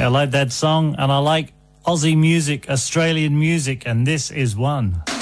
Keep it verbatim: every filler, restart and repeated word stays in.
I like that song, and I like Aussie music, Australian music, and this is one.